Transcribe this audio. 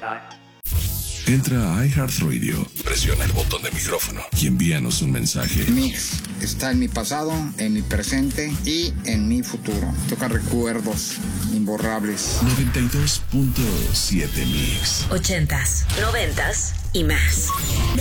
Entra a iHeartRadio, presiona el botón de micrófono y envíanos un mensaje. Mix está en mi pasado, en mi presente y en mi futuro. Toca recuerdos imborrables. 92.7 Mix. 80s, 90s y más.